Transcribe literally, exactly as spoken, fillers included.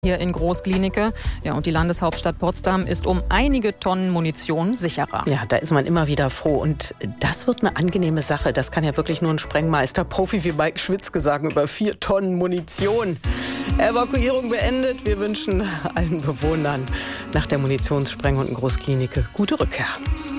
Hier in Groß-Glienicke. Ja, und die Landeshauptstadt Potsdam ist um einige Tonnen Munition sicherer. Ja, da ist man immer wieder froh. Und das wird eine angenehme Sache. Das kann ja wirklich nur ein Sprengmeister, Profi wie Mike Schwitzke sagen, über vier Tonnen Munition. Evakuierung beendet. Wir wünschen allen Bewohnern nach der Munitionssprengung in Groß-Glienicke gute Rückkehr.